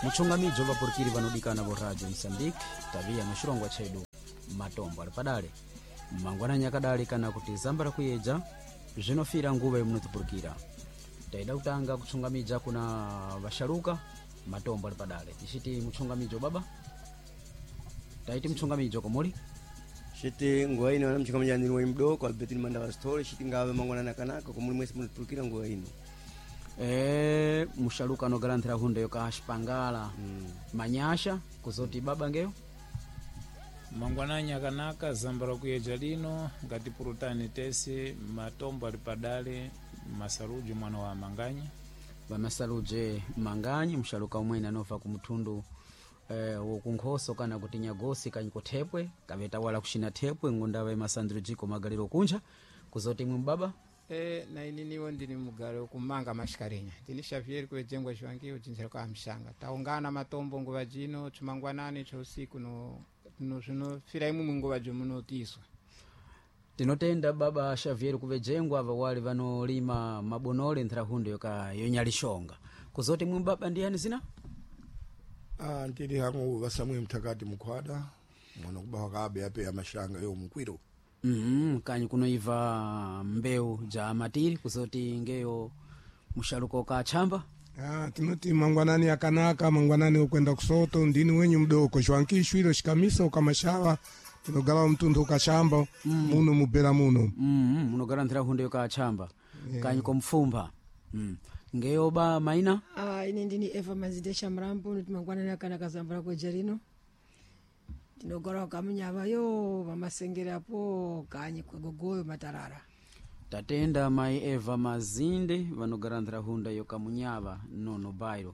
muchungamidzo vapurikiri vanodikana vo radio Mozambique taviya muchirongwa chedu matombo ali padale mangwanani akadali kana kuti zambara kuyeja zvinofira nguva yemunotipurikira taida kutanga kuchungamidza kuna vasharuka matombo ali padale tichiti muchungamidzo baba taiti muchungamidzo komuli chiti nguva ino ana mchungamidza ndiri mdoko Albertine Mandava Story chiti ngava mangwanani akanaka komuli mwese munotipurikira nguva ino musharuka anogalanthira hunde yoka Xipangala manyasha kuzoti baba ngeyo mangwanani akanaka zambara kuyeja lino ngati purutani tesi matombo ali padale Masaluje mwana wa Manganyi Masaluje Manganyi msharuka umwene anova kumthundu wokunkhoso kana kuti nyagosi kanyikothepwe kaveta wala kushina thepwe ngundava masandrijiko magaliro kunja kuzoti mwe baba na ini niwo ndini mugalo kumanga mashikarenya tini Xavier kuwejengwa chiwangiyo chinzira kwa mshanga taungana matombo nguva jino chumangwanani cha usiku no fira imwe nguva jo munotiswa tinotenda baba Xavier kuvejengwa ava wali vanolima mabonole nthira hunde yoka yonyalishonga kuzoti mwe baba ndiyani zina ntili hangu vasamwe mtakati mukhwada mwana kubawa kabe ape ya mashanga yo mkwiro kanyi kunoiva mbeu ja matiri kuzoti ngeyo musharuko ka chamba tinoti mangwanani akanaka mangwanani ukwenda kusoto ndini wenyu mdoko shwankishwiro shikamisa ukamashawa tinogala mtundu ukachamba muno mubera muno munogala nthira hunde yoka chamba kanyi komfumba ngeyo ba maina ini ndini Eva Mazidesha Mrambo nuti mangwanani akanaka zambara kuyeja lino tinogora kamunyava yo vamasengera po kanyi kwegogoyo matarara tatenda mai Eva Mazinde vanogaranthira hunda yoka munyava nono bairo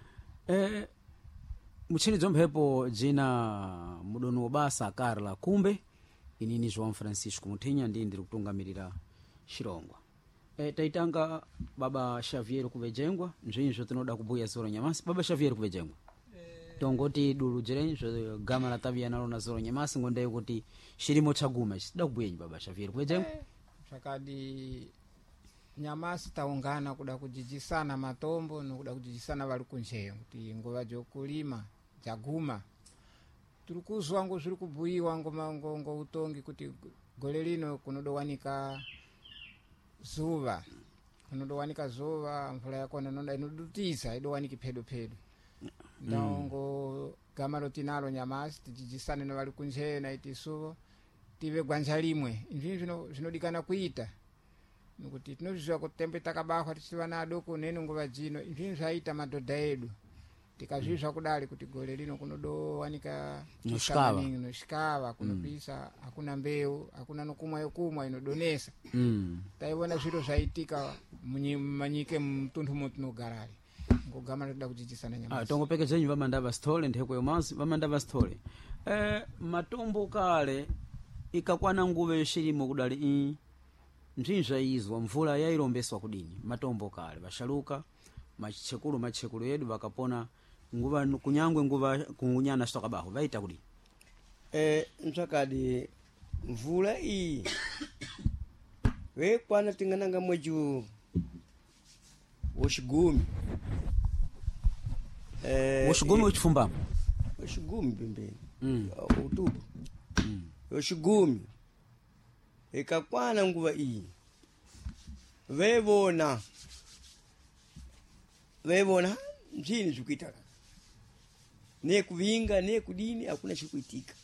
muchini zomphepo jina mudono wobasa Carla Kumbe inini João Francisco Muthinya ndiri kutungamirira Xirongwa taitanga baba Xavier kuvejengwa nzvinzvo tinoda kubuya zoro nyamasi baba Xavier kuvejengwa tongoti dulu jerenzo gama la tavia nalo na zoro nyamasi ngonde kuti shirimo chaguma chida kubuyenyi baba Xavier kuvejengwa chakadi nyamasi taungana kuda kujijisana matombo nokuda kujijisana vali kunjeyo kuti nguva jokulima jaguma turikuzwa ngo zviri kubuyiwa ngo utongi kuti gole lino kunodowanika zuva mvula yakona nonda inodutisa idowaniki pedo ndaongo gamaro tinalo nyamasi tijijisane no vali kunjeyo na itisuvo tive gwanja limwe izvi zvinodikana kuita nokuti tinozviziva kuti tembe takabahwa tichiva nadoko nene nguva jino izvi zvaita madhodha edu tikazvizva kudali kuti gole lino kunodowanika noshikava kunopisa hakuna mbeu hakuna nokumwa yokumwa inodonesa taivona zviro zvaitika manyike mtundu motinogarari ngogama toda kujijisana nyamasi tongopekezenyu vamandava stole ntheko yomansi vamandava stole matombo kale ikakwana nguva yoshirimo kudali nzvinzva izwa mvula yairombeswa kudini matombo kale vasharuka machekulu yedu vakapona nguva kunyangwe nguva kunyana shitokabaho vaita kudini mchakadi mvula iyi wekwana tingananga mweju woshigumi woshigumi uchifumbamo woshigumi pembeni utubu woshigumi ikakwana nguva iyi vevona mchini zvikuitaka nekuvinga nekudini hakuna chikuitika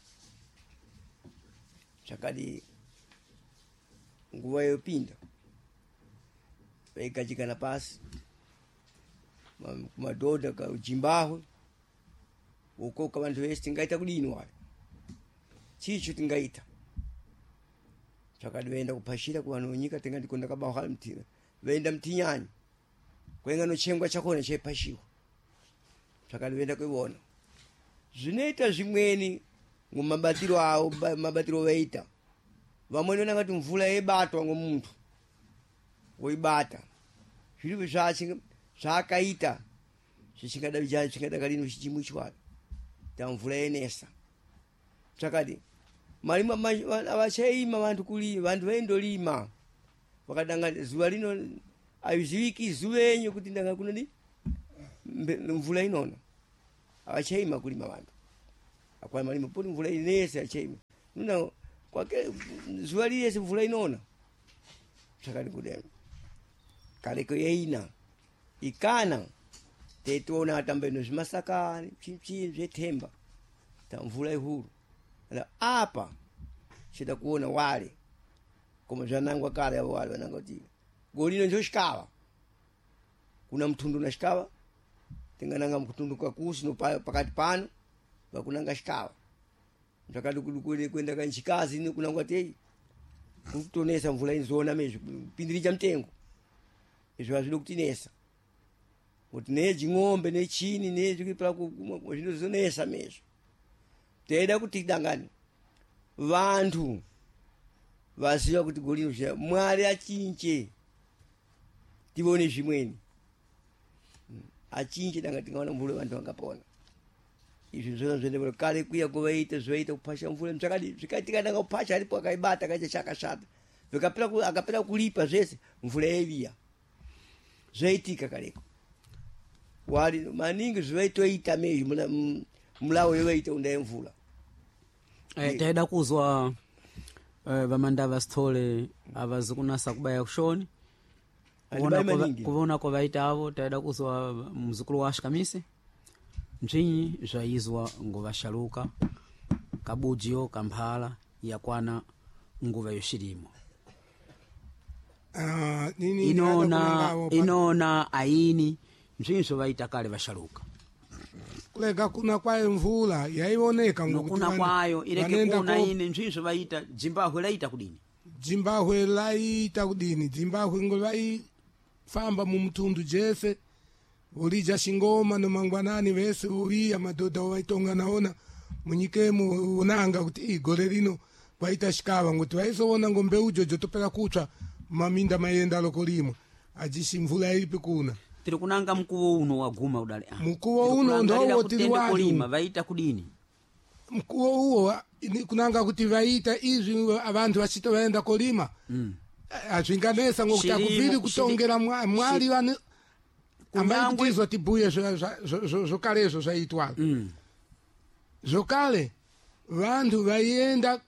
chakadi nguva yopinda vaikachikana pasi kumadhodha kaujimbaho ukoka vantu vese tingaita kudini wayo chicho tingaita chakadi vaenda kupashira kuvanhu venyika tinga ndikonda kabaho mtira vaenda mtinyanyi kwenga nochengwa chakona chaipashiwa chakadi vaenda kuivona zvinoita zvimweni mumabatiro avo mabatiro vaita vamweni vona ngati mvula yaibatwa ngomuntu woibata zviripo zvaakaita zvichingada kalino chichimuchwayo tamvula yenesa chakadi malima avachaima vantu kulima vantu vaindolima vakadanga zuva lino aiziwiki zuvenyo kuti ndanga kunodi mvula inono achaima kulima vantu akwana malima poti mvula inese achaima nuna kwake zuwa liyese mvula inona chakati kudema kaleko yeina ikana tetuona atambeno zimasakani chimchini zvetemba ta mvula ihuru ala apa chida kuona wale koma zvanangwa kale avo wale vananga kuti golino njo xikava kuna mthundu na xikava tingananga mthundu kakusi no pakati pano vakunanga xikava mtakati kwenda kanchikazi ni kunangwa tei kutonesa mvula inzona mesho pindiri cha mtengo izvo azvilo kutinesa kuti neji ng'ombe nechini neji kipala zvinozonesa mesho teida kuti dangani vantu vaziva kuti golino zviya mwari achinje tivone zvimweni achinje danga tingaona mvula vantu vangapona izvi zvona zvendevero kale kuya kuvaita zvoita kupasha mvula mchakadi zvikaitika danga kupasha alipo akaibata akaita chakashata akapera kulipa zvese mvula yaiviya zvaitika kaleko wali maningi zvaitoita mezhi mulawo yovaita undaye mvula taida kuzwa vamandava sithole avazi kunasa kubaya kushoni kuona kovaita avo taida kuzwa mzukulu wa Shikamise mchinyi zvaizwa nguvashaluka kabujiyo kamphala yakwana nguva yoshilimo inona aini mchinyi zvavaita kale vashaluka kulega kuna kwayo mvula yaioneka kuna kwayo ileke kuna ine mchinyi zvavaita dzimbahwe laita kudini dzimbahwe ngolai famba mu mtundu jese ulija shingoma no mangwanani vese ulia madoda waitonga naona munyikemo unanga kuti igole lino kwaita shikava ngoti waizoona ngombe ujojo topera kutsva maminda mayenda lokolimo ajishi mvula ilipi kuna tiri kunanga mkuwo uno waguma udale mkuwo uno ndo tiri kulima vaita kudini mkuwo huo kunanga kuti vaita izvi abantu vachito vaenda kolima azvinganesa ngokuti akubviri kutongera mwari vane ambaye kutizwa tibuye zvokalezvo zvaitwa zvokale vantu vaienda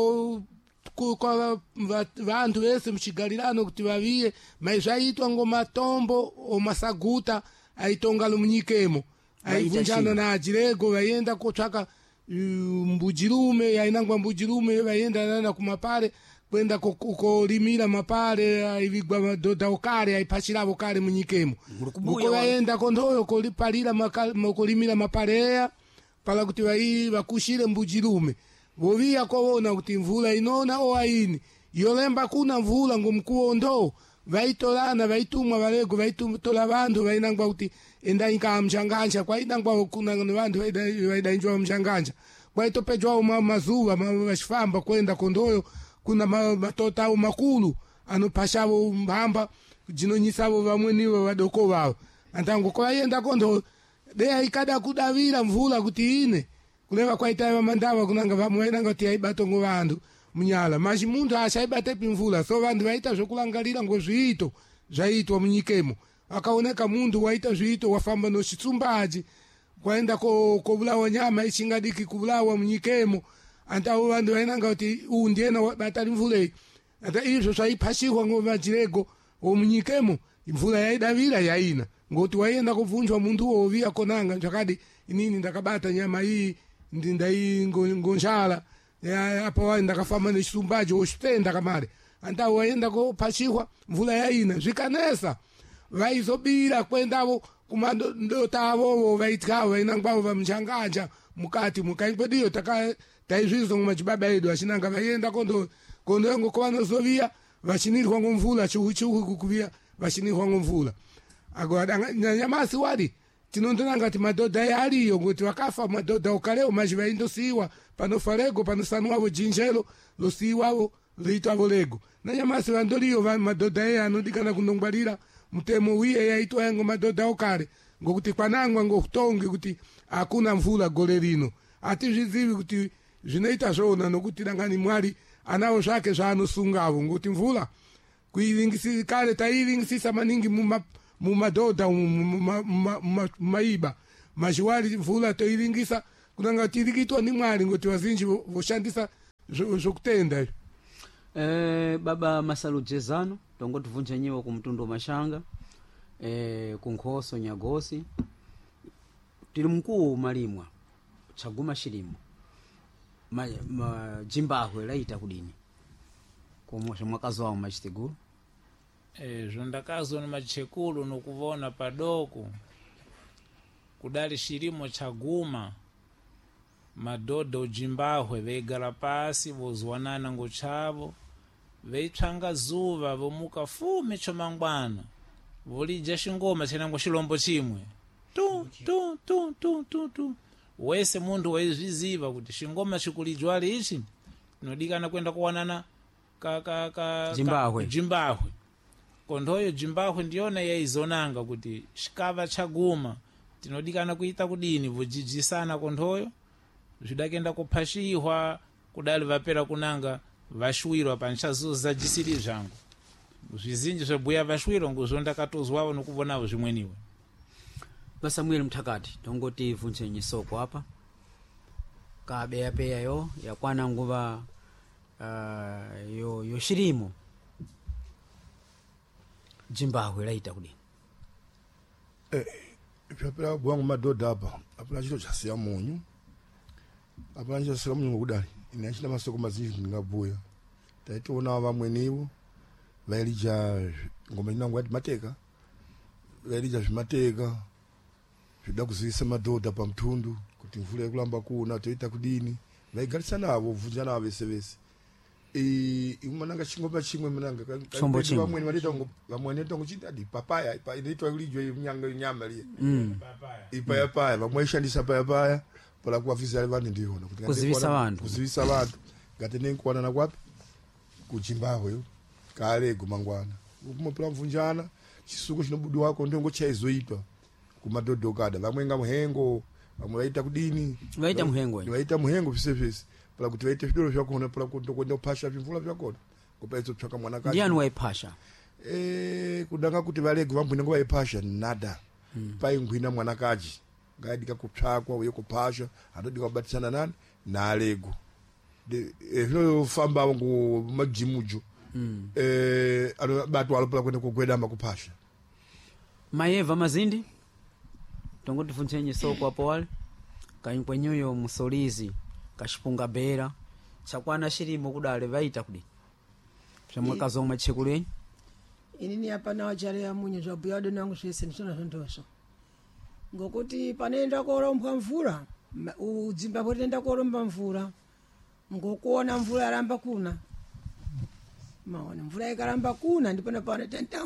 vantu vese muchigarirano kuti vaviye mai zvaitwa ngomatombo omasaguta aitonga lomunyikemo aivunjana naajirego vaienda kotsvaka mbujirume yainangwa mbujirume vaienda nana kumapare kwenda kolimira mapare aivigwa madhodha okare aipachiravo kare munyikemo uko vaenda kondoyo kolipalira kolimira mapare eya pala kuti vakushire mbujirume voviya kovona kuti mvula inona o aini yolemba kuna mvula ngomkuwo ndo vaitolana vaitumwa valego vaitola vantu vainangwa kuti endanyika mchanganja kwainangwa kuna vantu vaidainjwa mchanganja kwaitopejwawo mazuva vachifamba kwenda kondoyo kuna matota makulu anopashavo mbamba jinonyisavo vamwenivo vadoko vavo antango kwaienda kondo deya ikada kudavira mvula kuti ine kuleva kwaita vamandava kunanga vamwe vainanga kuti aibatongo vantu munyala mashi muntu achaibatepi mvula so vantu vaita zvokulangalira ngozviito zvaitwa munyikemo akaoneka muntu waita zviito wafamba nochitsumbaji kwaenda kovulawa nyama ichingadiki kuvulawa munyikemo antawo vantu vainanga kuti ndiena batali mvulei ata izvo zvaipashirwa ngomajirego omunyikemo mvula yaidavira yaina ngoti waienda kuvunjwa muntu woviya konanga nzvakadi inini ndakabata nyama iyi ndindai ngonjala apa ndakafamba nechitsumbaji wochitenda kamare antawo waienda kopashirwa mvula yaina zvikanesa vaizobira kwendavo kumadota avovo vaityavo vainangwavo vamuchanganja mukati mukaipediyo taizvizwa ngomachibaba edu achinanga vaienda kondoengo kovanozovia vachinirwa ngomvula chihuchihu kukuviya vachinirwa ngomvula nyamasi wadi tinondonanga ti madhodha yaliyo ngoti vakafa madhodha okaleo mazhi vaindosiyiwa panofa lego panosanwavo jinjelo losiyiwavo liitwavo lego nanyamasi vandoliyo madhodha eye anodikana kundongwarira mutemo wiye yaitwa yango madhodha okale ngokuti kwanangwa ngokutonge kuti hakuna mvula gole lino atizvizivi kuti zvinoita zvona nokuti dangani mwari anawo zvake zvaanosungavo ngokuti mvula kare taiivingisisa maningi mumadhodha mumaiba maxiwali mvula toilingisa kunanga tirikitwa ni mwali ngoti wazinji voshandisa zokutenda. Baba Masalu Jezano tongo tuvunja nyewe ku mtundu wa Mashanga kunkhoso Nyagosi tili mkuu malimwa chaguma shilimo jimbahwe laita kudini komosha mwakazi wao machitigulu zvondakazo ni machekulu nokuvona padoko kudali shilimo chaguma madhodha ujimbahwe veigara pasi vozwanana ngochavo veitsvanga zuva vomuka fume chomangwana volija xingoma chenango xilombo chimwe tu tu tu tu tu tu wese mundu waizviziva kuti xingoma chikulijwali ichi tinodikana kwenda kuwanana jimbahwe kondhoyo jimbahwe ndiyona yaizonanga kuti xikava chaguma tinodikana kuita kudini vojijisana kondhoyo zvidakenda kuphashihwa kudali vapera kunanga vashwirwa panchazuza jisiri zvangu zvizinji zvebuya vashwirwa nguzvondakatozwawo nokuvonawo zvimweniwe. Samuel Mthakati tongoti vunje nyisoko apa kabeya yo yakwana nguva yo shirimo jimbahwe laita kudini pyapera bwangu madhodha apa apana chito chasiya munyu apana chito chasiya munyu ngokudali ine achina masoko mazinji ndingabuya taitoona vamweniwo vailija ngoma inangu ati mateka vailija zvimateka zvida kuzivisa madhodha pamtundu kuti mvula yekulamba kuna toita kudini vaigarisa navo vunja navo vese vese imananga chingoma chimwe mananga vamweni vanoita vamweni tongo chindadi papaya inoitwa kulijwa nyama liye ipayapaya vamwe vaishandisa payapaya pola kuwavisa vanhu ndiona kuti kuzivisa vantu ngati nenkuwanana kwapi kujimbahwe kare gumangwana kumopera mvunjana chisuku chinobudi wako ndongo chaizoitwa kumadhodho kada vamwe nga muhengo vamwe vaita kudini vaita muhengo pese pola kuti vaite zvidoro zvakona pola kuti kwenda kupasha zvimvula zvakona kupaitso tsvaka mwana kachi ndiani waipasha kudanga kuti valego vambwina ngo vaipasha nada paingwina mwana kachi ngaidika kutsvakwa uye kupasha anodika kubatisana nani nalego zvinofamba ngomajimujo anobatwa alopola kwenda kugwedama kupasha. Mayeva Mazindi tongoti vunje soko apo wale kanyikwenyoyo musolizi kashipunga bera chakwana shirimo kudale vaita kudi zvamwakazo machekuleni inini apana wachare ya munyu zvabuya donangu zvese ndisona zvondosho ngokuti panoenda korombwa mvura udzimba poenda koromba mvura ngokuona mvura yaramba kuna maona mvura ikaramba kuna ndipona panotenda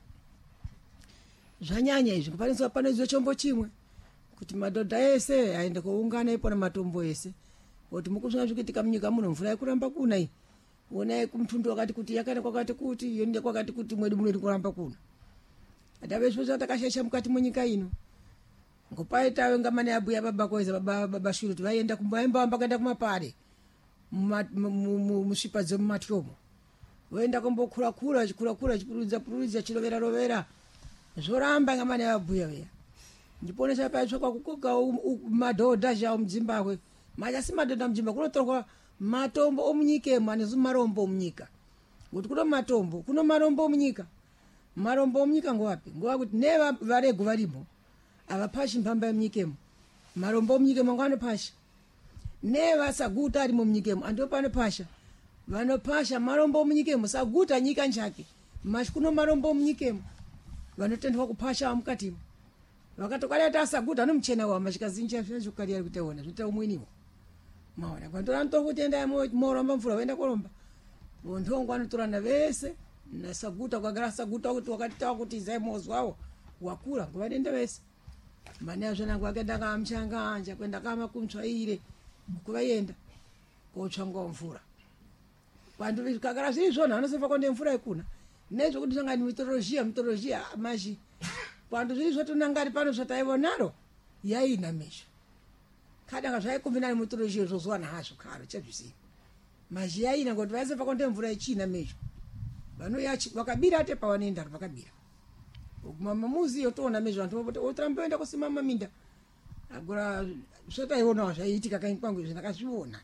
zvanyanya izvi kupaniswa panoizwe chombo chimwe kuti madhodha ese aende koungana ipo namatombo ese kuti mukuzvina zvikuitika munyika muno mvura ikuramba kuna iyi onai kumtundu wakati kuti yakaenda kwakati kuti yonde kwakati kuti mwedu muno iri kuramba kuna adavesvo takashasha mukati munyika ino ngopaitawe ngamane abuya baba kweza baba shuru kuti vaienda kumbaimba vakaenda kumapare mushipa dzemumatyomo voenda kombokura chipurudza chirovera zvoramba ngamane abuya veya ndipone chapaitsvakwa kukoka madhodha zvawo mudzimbabwe machasi madhodha mujimba kunotorwa matombo omunyikemo anezu marombo omunyika kuti kuno matombo kuno marombo omunyika ngowapi ngowakuti nevarego varimo avapashi mpamba yemunyikemo marombo omunyikemo nganopashi nevasaguta arimo munyikemo andopanopasha vanopasha marombo omunyikemo saguta nyika nchake mashi kuno marombo omunyikemo vanotendwa kupasha mukatimo vakatokaleta asaguta nomuchena wa mashikazinja zvazvokariyari kutaona zvita umweniwo maona kwantora nto kutenda moromba mvura wenda koromba ndongo anotorana vese nasaguta kwagara saguta kuti wakatitawa kuti zaimozwawo wakura nguvadende vese mani azvonangu akaenda kamchanga anja kwenda kama kumtsvaire kuvaenda kotsvanga mvura vantu vikagara zviri zvona vanosefa konde mvura ikuna nezvokuti sangani mitolojia mashi vantu zviri zvatonangari pano zvataivonaro yaina mesha kadanga zvaikumbinari mitolojia zvozwana hazvo karo chazvisiya mashi yaina ngoti vaisefa konde mvura ichina mesha vakabira ate pavanoenda vakabira mamamuzi yotoona mezvo vantu otoramboenda kusima maminda agora sotaiona zvaiitika kanyi kwangu izvi ndakazviona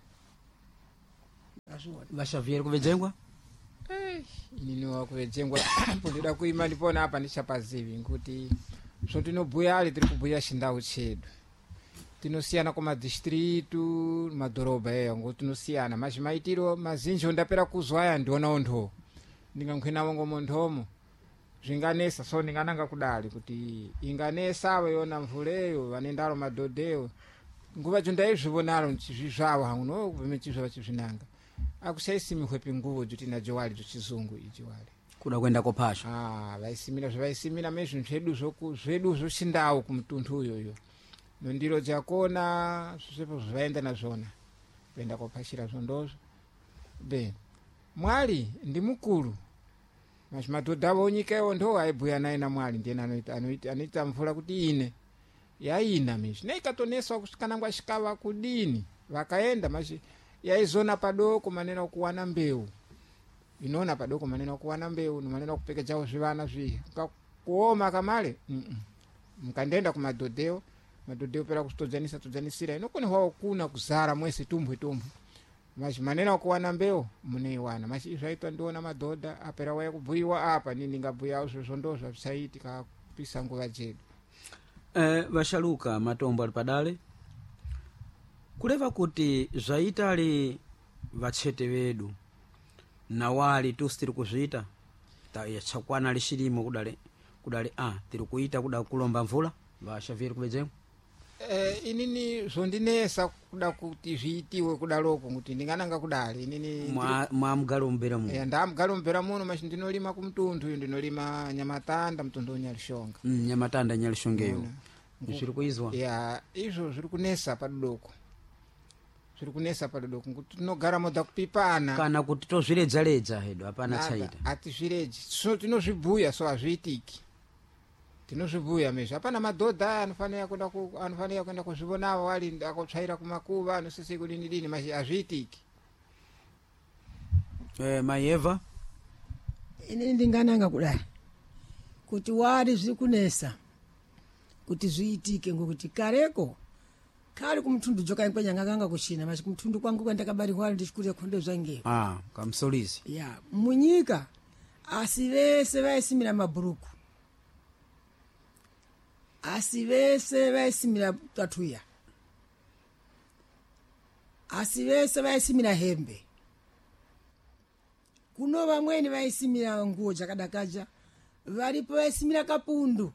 vaxavier kuvedzengwa inini wakuvedzengwa ndida kuima ndipona apa ndichapazivi nkuti zvotinobhuya ali tiri kubhuya chindau chedu tinosiyana kumadistritu madhorobha eyo ngo tinosiyana maitiro mazinji ondapera kuzwa aya ndionawo ntho ndingankhwinawo ngomo nthomo zvinganesa so ndingananga kudali kuti inganesa avo yona mvuleyo vanendalo madhodheyo nguva jondaizvivonalo nchizvizvavo hangu no kuvemechizva vachizvinanga akusaisimiwe pinguvo jutina jowali jochizungu ijiwali kuda kwenda kophasha vaisimira zvavaisimira mezvinhu zvedu zvochindau kumutuntu uyoyo nondiro jakona zvepo zvaenda nazvona kuenda kophashira zvondozvo be mwali ndi mukulu madhodha avo nyika iwo ndo aibhuya naye na mwali ndiye anoita mvula kuti ine yaina mizvi neikatoneswa kusvikanangwa xikava kudini vakaenda mashi yaizona padoko maneno okuwana mbeu inona padoko maneno okuwana mbeu nomaneno okupekejawo zvivana zviya kuoma kamale mukandenda kumadhodheo madhodheo pera kutodzanisira inokoniwawo kuna kuzara mwese tumbwe mashi maneno okuwana mbeu muneiwana mashi izvaitwa ndiona madhodha apera waya kubhuyiwa apa nindingabhuyawo zvozvo zvavisaitika kupisa nguva jedu vaxaluka matombo ali padale kuleva kuti zvaitali vachete vedu nawali tusi tiri kuzvita yachakwana lixilimo kudale tiri kuita kuda kulomba mvula vaxavier kuvedzemwa inini zvondinesa kuda kuti zviitiwe kudaloko kuti ndingananga kudali inini mwamugalo mumbera muno ndamugalo mumbera muno mashi ndinolima kumtundu uyu ndinolima nyamatanda mtundu unyalishonga nyamatanda nyalishongeyo zviri kuizwa ya izvo zviri kunesa padodoko kuti tinogara moda kupipana kana kuti tozviredza hedu hapana chaita hatizviredzi so tinozvibhuya so hazviitiki tinozvibhuya mezvi hapana madhodha anofanira kuenda kuzvionavo ali akotsvaira kumakuva anosise kudini mashi hazviitiki maeva ini ndingananga kudai kuti wali zviri kunesa kuti zviitike ngokuti kareko kari kumtundu jokainkwenya ngakanga kuchina mashi kumtundu kwangu kwandakabarirwa ndichikure khonde zvangeyo kamsolisi ya munyika asi vese vaisimira mabhuruku asi vese vaisimira tatuya asi vese vaisimira hembe kuno vamweni vaisimira nguo jakadakaja varipo vaisimira kapundu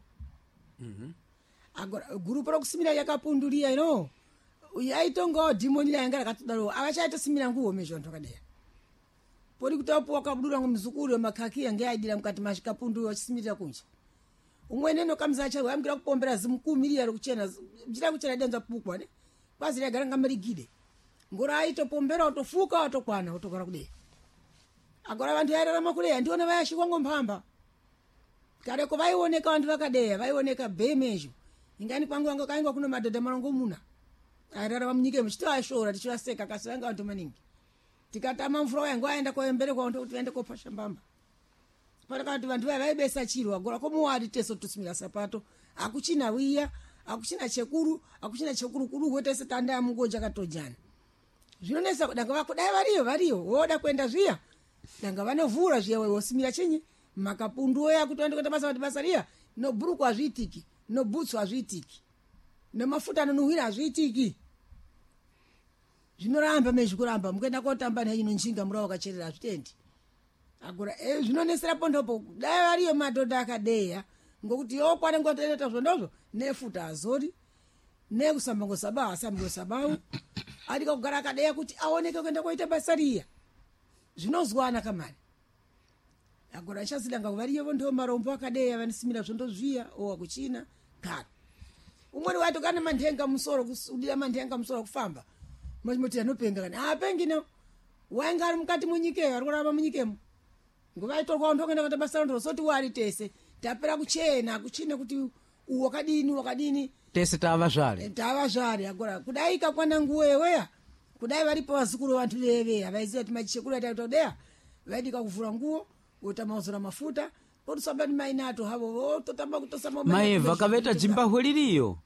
agora gurupu rokusimira yakapundu liya ino yaitongawo dhimoni laya ngarakatodaro avachaitosimira nguo mezvo vantu vakadera pori kuti wapuwa kabudura muzukuru wemakaki yange aidira mukati mashikapundu wachisimirira kunja umweni enokamisa acharwa amgira kupombera zimkumiriya rokuchena mchira kuchena denza pukwa ne kwazi yagara ngamarigide ngora aitopombera otofuka otokwana otokwana kudera agora vantu yairarama kudeya ndiona vayashikwa ngompamba kareko vaioneka vantu vakadeya vaioneka bhemezho ingani kwangu anga kaingwa kuno madhodha marongomuna airarama munyika muchito ashora tichivaseka kasi vanga vantu maningi tikatama mvura yangu aenda koemberekwa kuti vaende kophasha mbamba paraka kuti vantu vaibesa chiro agora komuwadi teso tusimira sapato akuchina wiya akuchina chekuru kuru wetese tanda ya mungu jakatojana zvinonesa danga vakudai variyo woda kwenda zviya danga vanovhura zviya wosimira chinyi makapundu oya kuti waende kuita basa riya no bhuruku azviitiki no butsu azviitiki nemafuta anonuhwira azviitiki zvinoramba mezvikuramba mukuenda kotamba neino njinga murawo kacherera azvitendi agora zvinonesera pondopo dai variyo madhodha akadeya ngokuti yokwane ngotoita zvondozvo nefuta azori nekusambangosaba asambangosabau adika kugara akadeya kuti aoneke kuenda koita basa riya zvinozwana kamani agora chazidanga variyo ndo marombo akadeya vanisimira zvondozviya owa kuchina kara umweni waito kana mandenga musoro kusudira mandenga musoro kufamba moti anopenga kana apengi no waingari mukati munyikeyo arikuramba munyikemo nguvaitorwa ndokenda kuita basa rondo soti wari tese tapera kuchena kuchine kuti wakadini tese tava zvare agora kudai kakwana nguweweya kudai varipo vazukuru vantu veve avaiziva kuti machekuru ataitodeya vaidika kuvhura nguo utamauzura mafuta potusamba ni mainato havo vototamba kutosamba maeva kaveta jimbahwe liliyo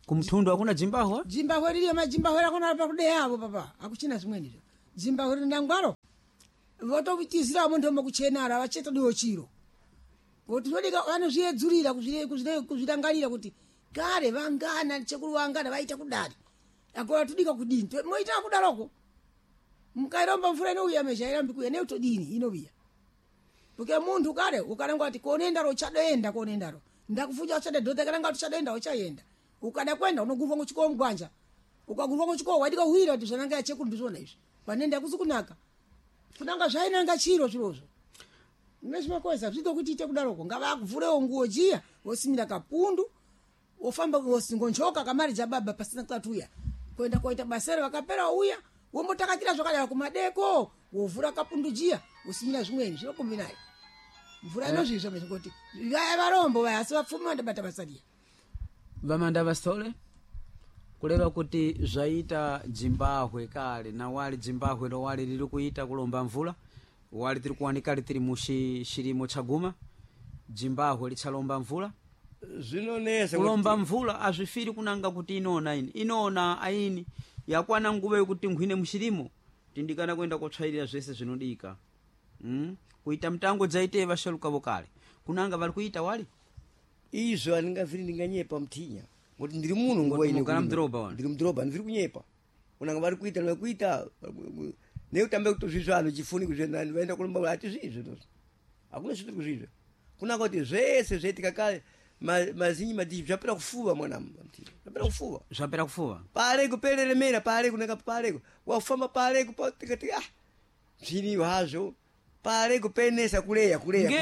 kumthundu akuna jimbahwe jimbahwe liliyo majimbahwe lakona pakude apo papa akuchina zimwenizo jimbahwe ndangwalo votokutizira munthu omakuchenara vacheta diwo chiro kuti todika vanozviyedzurira kuzvitangalira kuti kare vangana chekuru vangana vaita kudari akora tudika kudini moita kudaroko mkairomba mvura inouya mesha irambi kuya neutodini inoviya porque munthu kare ukalanga kuti konendaro chadoenda konendaro ndakufuja uchade dhote kalanga kuti chadoenda uchaenda ukada kwenda unogurwa kuchikowa mgwanja ukagurwa kuchikowa wadika huira kuti zvananga yachekuru ndizvona izvi panende akuzikunaka kunanga zvainanga chiro chirozo nezvimakoza zvito kuti ite kudaroko ngavakuvhurewo nguo jiya wosimira kapundu wofamba wosingonchoka kamari jababa pasina kwatuya kwenda koita basere vakapera uya womotakatira zvakadaro kumadeko wovhura kapundu jiya wosimira zvimweni zvinokombinayo mvura inozvizvo kuti vaya varombo vaya asi vapfumi vandabata basa riya vamanda vasole kulera kuti zvaita jimbahwe kale na wali jimbahwe ro wali liri kuita kulomba mvula wali tiri kuwanika litiri mushirimo chaguma jimbahwe lichalomba mvula zvinonesa kulomba mvula azvifiri kunanga kuti inona aini yakwana nguve kuti ngwine mushirimo tindikana kwenda kotsvairira zvese zvinodika kuita mtango dzaite vasharuka vokale kunanga vari kuita wali izvo andingafiri ndinganyepa mtinya kuti ndiri munhu nguva ine ndiri mudhorobha ndiri kunyepa unanga vari kuita nekuita neutambe kuti zvizvano chifuni kuzvenani vaenda kulomba hati zvizvo hakuna zvitiri kuzvizvo kunanga kuti zvese zvaitika kale mazinyi madivi zvapera kufuva mwana zvapera kufuva pareko pereremera pareko naka pareko wafamba pareko tikati zviriyo hazvo pareko penesa kuleya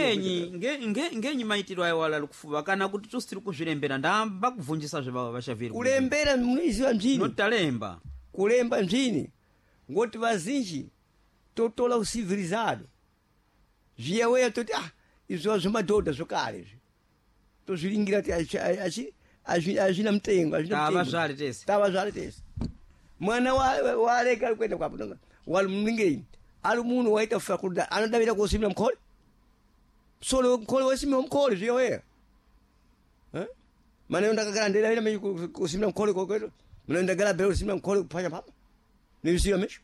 ngenyi maitiro ayo wala kufuva kana kuti tusitiri kuzvirembera ndamba kuvhunjisa zvevashaviri kulembera munoziva mzvini notalemba kulemba mzvini ngoti vazinji totola ucivilizado zviyaweya toti izvo zvemadhodha zvokale tozviringira kuti hazvina mutengo tava zvari tese mwana wareka ari kuenda kwapo wali muningeni ari munhu waita fakulda anodavira kosimira mukole solo mukole wasimira mukole zviyaweya mana ndakagara ndedavira kosimira mukole kokweto mana ndagara bera kosimira mukole kupanya papa nevisiva mesho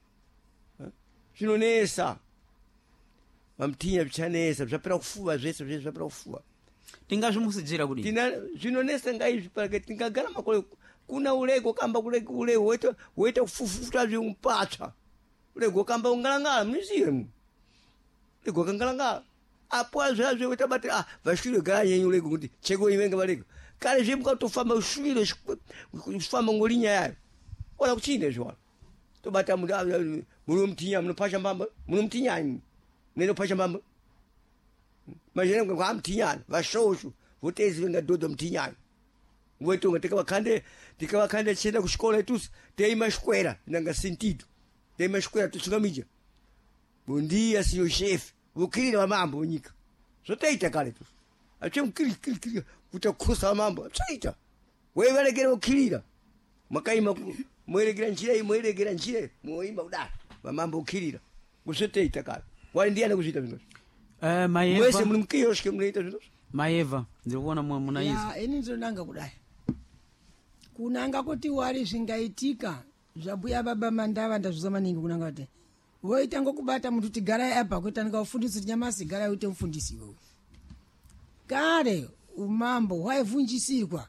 zvinonesa mamtinya zvichanesa zvapera kufuva zvese zvapera kufuva tingazvimusidzira kudi zvinonesa ngaizvi pake tingagara makole kuna ulego kamba ulego woita kufufuta zvimupatsva ulego kamba ungalangala muzive mu ulego kangalangala apo azvazve woita bati vashwire gara nyenyu ulego kuti cheko ivenga valego kale zvemukatofamba ushwire kufamba ngolinya yayo ona kuchinde zviwana tobata muno mtinya munopasha mbamba muno mtinyani nenopasha mbamba majene kwa mtinyani vashoshu votezi venga dodo mtinyani wetonga tikavakhande chenda kuxikola itusi teimashkwera nanga sentido teimashkwera tusungamija bondia senhor chefe vukirira vamambo unyika zvotaita kale tu ache mukirikirikiri kuti akhusa vamambo zvaita wevarekera ukirira makaima moerekera njira iyi moerekera njira iyi moimba kudai vamambo ukirira kuzvotaita kale wali ndiana kuzviita zvinozvo mwese muni mukiyosvike munoita zvinozvo maeva ndiri kuona muna izi ini ndinonanga kudai kunanga kuti wari zvingaitika zvabhuya baba mandava ndazviza maningi kunanga kuti voita ngokubata munthu tigarai apa kuita ndikaufundisi tinyamasi garai uite mufundisi iwewe kare umambo hwaivhunjisirwa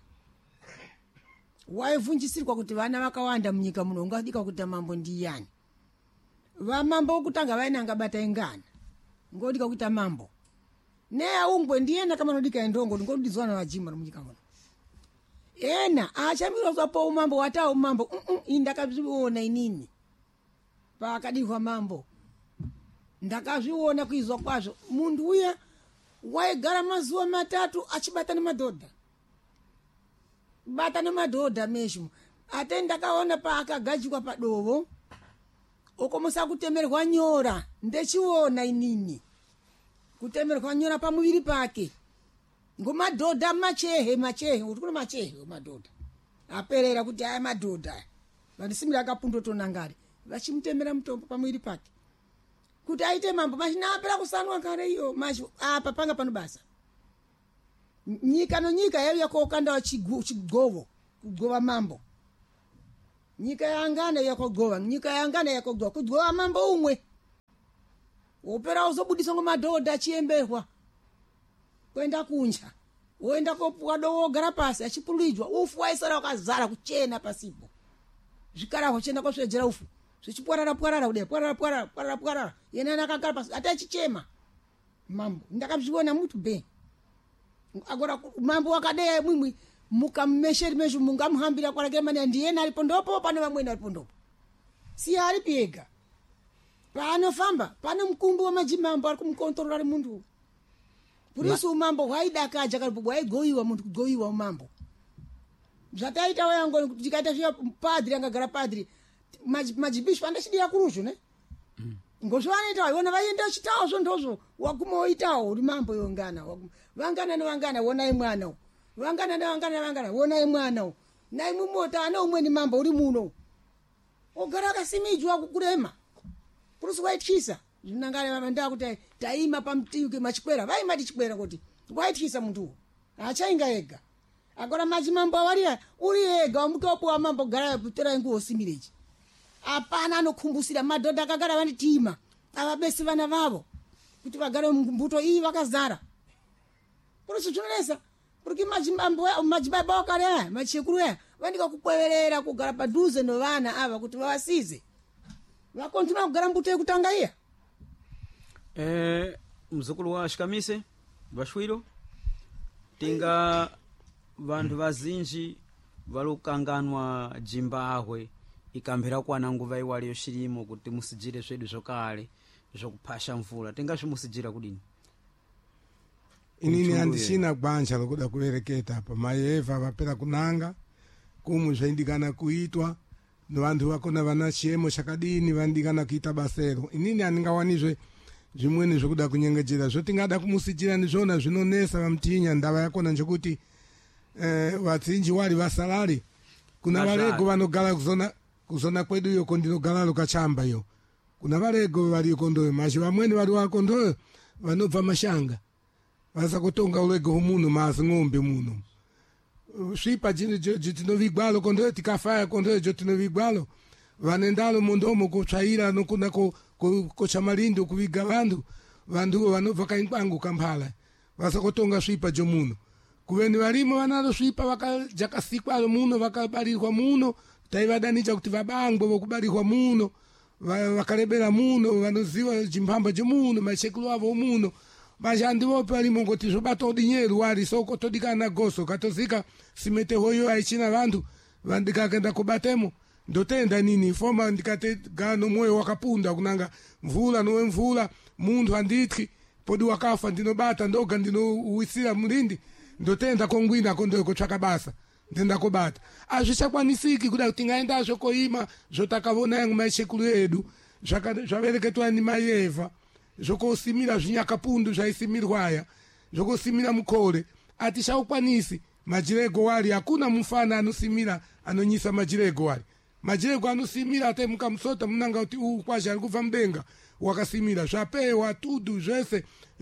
kuti vana vakawanda munyika muno ungadika kuti mambo ndiyani vamambo okutanga vainanga bata ingana ngodika kuita mambo neaumbwe ndiyena kama nodika endongo ndingodizwana vajima munyika muno ena achamira po umambo wata umambo ndakazviona inini pakadihwa mambo ndakazviona kuizwa kwazvo mundu uya waigara mazuva 3 achibata nemadhodha mesho ate ndakaona paakagadzikwa padovo okomosa kutemerwa nyora ndechiona inini kutemerwa nyora pamuviri pake ngomadhodha machehe urikuna machehe madhodha aperera kuti aya madhodha vanisimira akapundotonangari vachimutemera mutombo pamuviri pake kuti aite mambo machina apera kusanwa kare iyo macho apa panga pano basa nyika nonyika yaiya kokandawo chigovo kugowa mambo nyika yangana yakogowa nyika yangana yakogowa kugowa mambo umwe opera uzobudisa ngo madhodha achiembehwa kwenda kunja woenda kopwadowogara pasi achipululijwa ufu waisara wakazara kuchena pasipo zvikaraho chena kwasvedzera ufu zvichipwarara kudai pwarara yena nakagara pasi ati achichema mambo ndakazviona mutu be agora mambo wakadai mwimwi mukamesheri meshu mungamuhambira kwarake mani ndiyena alipo ndopo pane vamweni alipo ndopo si alipi ega paanofamba pane mukumbi wamajimambo ari kumukontorora ari muntu purisi umambo hwaidakaja karipo hwaigoyiwa muntu kugoyiwa umambo zvataita wayango tikaita zviya padri angagara padri majibisho andachidira kuruzvo ne ngozvavanoita waiona vaienda chitawo zvondozvo waguma woitawo uri mambo yongana vangana nevangana wonai mwana vangana nevangana wonai mwana naimwe mota ane umweni mambo uri muno ogara akasimijwa kukurema purisi waityisa zvinangana ndakuti taima pamutiwi machikwera vaima tichikwera kuti waityisa muntuwo achainga ega agora machimambo awariya uri ega wamutopuwa mambo gara tora nguo simirechi apana anokumbusira madhodha akagara vanitima avabesi vana vavo kuti vagare mumbuto iyi vakazara purisi zvinonesa porque madzibaba wakare aya machekuru aya vandika kukweverera kugara padhuze novana ava kuti vavasize vakontinua kugara mbuto yekutanga iya mzukulu wa Shikamise Bashwiro tinga vantu vazinji valukanganwa Jimbahwe ikambira kwana nguva iwali yoshirimo kuti musijire zvedu zvokale zvokuphasha mvula tinga zvimusijira kudini inini handishina gwanja lokuda kuvereketa apa maeva vapera kunanga kumu zvaindikana kuitwa nevantu vakona vana chiemo chakadini vandikana kuita basero inini handingawanizve zvimweni zvokuda kunyengedzera zvotingada kumusijira ndizvona zvinonesa vamutinya ndava yakona njokuti vatsinji wari vasalari kuna varego vanogara kuzona kwedu iyo kondinogara lukachamba iyo kuna varego vari kondoyo mashi vamweni vari wakondoyo vanobva mashanga vasakutonga ulego humuno mazi ng'ombe muno svipa jitinovigwalo kondoyo tikafaya kondoyo jotinovigwalo vanendalo mondomo kutsvaira nokuna kochamalindi kuviga vantu vanobva kaikwangu kampala vasakutonga svipa jomuno kuveni varimo vanalo svipa vakajakasikwa muno vakabarirwa muno taivadanicha kuti vabangwe vokubarirwa muno vakarebera muno vanoziva jimbamba jomuno machekulu avo muno mashandivope varimo ngoti zvobata udinyeru wari soko todikana goso katozika simete hoyo aichina vantu vandikakenda kubatemo ndotenda nini foma ndikatega nomwoyo wakapunda kunanga mvula nowe mvula muntu handityi podi wakafa ndinobata ndoga ndinouwisira murindi ndotenda kongwina kondoyo kotsvaka basa ndenda kubata azvichakwanisiki kuda kuti ngaendazvo koima zvotakavona yangu maichekuru edu zvavereketwa nimayeva zvokosimira zvinyakapundu zvaisimirwa aya zvokosimira mukore atichaukwanisi majirego wari hakuna mufana anosimira anonyisa majirego wari majirego anosimira ataimuka musota munanga kuti kwazha ari kubva mudenga wakasimira zvapewa tudu zvese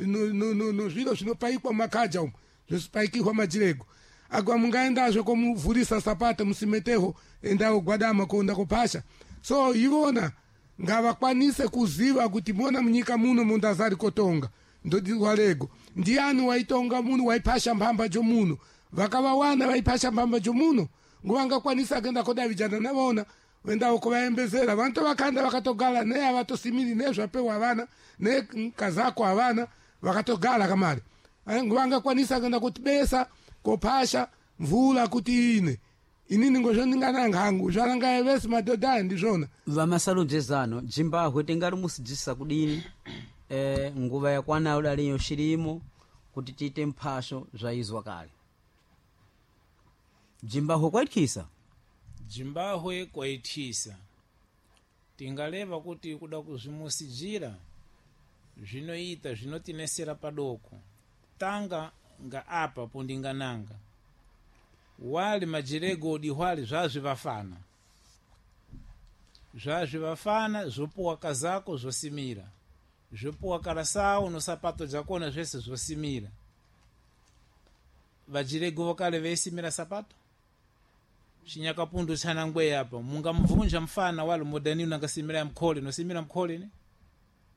zviro zvinopaikwa makaja umu zvosipaikirwa majirego agwa mungaendazve komuvhurisa sapata musimeteho endawo gwadama kuonda kuphasha so ivona ngavakwanise kuziva kuti mona munyika muno mundu azari kotonga ndodiwarego ndiani waitonga muno waiphasha mbamba jomuno vakavawana vaiphasha mbamba jomuno nguvangakwanisa kuenda kodavijana navona vendawo kuvaembezera vanotovakanda vakatogala neavatosimiri nezvapewa havana nekazako havana vakatogala kamari nguvangakwanisa kuenda kutibesa kophasha mvula kuti ine inini ngozvondingananga hangu zvarangaye vesi madhodha ndizvona vamasalonjezano Jimbahwe tingari musijisa kudini nguva yakwanayo daliyo shirimo kuti tiite mphasho zvaizwa kale Jimbahwe kwaityisa Jimbahwe kwaityisa tingaleva kuti kuda kuzvimusijira zvinoita zvinotinesera padoko tanga nga apa pondingananga wali majirego odihwali zvazvivafana zvopuwa kazako zosimira zvopuwa karasawo nosapato jakona zvese zosimira vajirego vokale veisimira sapato chinyakapundu chanangwe apa mungamvunja mfana wali modani unangasimira mkhole nosimira mkhole ne